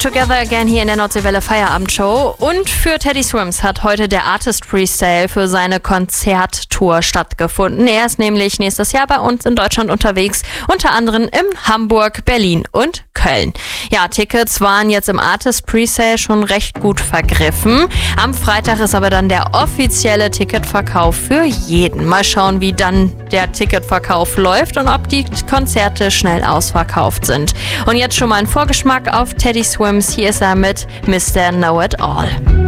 Together Again hier in der Nordseewelle Feierabendshow. Und für Teddy Swims hat heute der Artist Presale für seine Konzerttour stattgefunden. Er ist nämlich nächstes Jahr bei uns in Deutschland unterwegs, unter anderem in Hamburg, Berlin und Köln. Ja, Tickets waren jetzt im Artist Presale schon recht gut vergriffen. Am Freitag ist aber dann der offizielle Ticketverkauf für jeden. Mal schauen, wie dann der Ticketverkauf läuft und ob die Konzerte schnell ausverkauft sind. Und jetzt schon mal ein Vorgeschmack auf Teddy Swims. Hier ist er mit Mr. Know It All.